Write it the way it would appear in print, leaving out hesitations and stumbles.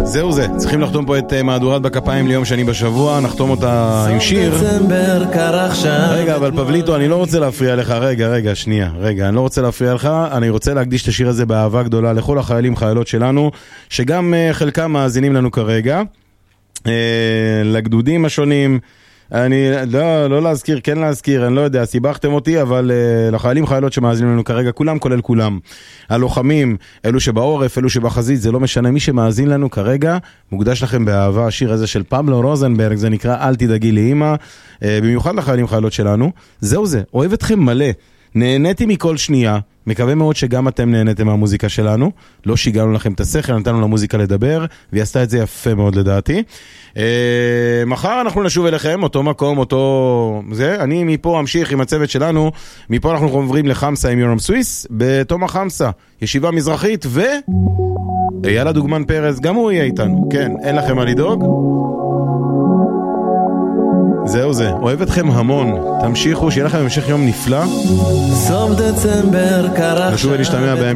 זהו זה, צריכים לחתום פה את מהדורת בכפיים ליום שני בשבוע, נחתום אותה עם שיר. רגע, אבל פבליטו, אני לא רוצה להפריע לך, רגע, שנייה, אני לא רוצה להפריע לך, אני רוצה להקדיש את השיר הזה באהבה גדולה לכל החיילים, חיילות שלנו, שגם חלקם מאזינים לנו כרגע, לגדודים השונים, אני לא להזכיר, כן להזכיר, אני לא יודע, סיבכתם אותי, אבל לחיילים חיילות שמאזינים לנו כרגע, כולם כולל כולם, הלוחמים, אלו שבעורף, אלו שבחזית, זה לא משנה, מי שמאזין לנו כרגע, מוקדש לכם באהבה, השיר הזה של פבלו רוזנברג, זה נקרא אל תדאגי לאמא, במיוחד לחיילים חיילות שלנו, זהו זה, אוהב אתכם מלא, נהניתי מכל שנייה, מקווה מאוד שגם אתם נהניתם מהמוזיקה שלנו, לא שיגענו לכם את השכל, נתנו למוזיקה לדבר, והיא עשתה את זה יפה מאוד לדעתי. מחר אנחנו נשוב אליכם, אותו מקום, אותו זה, אני מפה אמשיך עם הצוות שלנו, מפה אנחנו עוברים לחמסה עם יורם סוויס, בתום החמסה, ישיבה מזרחית, אייל הדוגמן פרס, גם הוא יהיה איתנו, כן, אין לכם מה לדאוג. זהו זה, אוהב אתכם המון, תמשיכו, שיהיה לכם המשך יום נפלא. סוף דצמבר קרח נשוב ונשתמע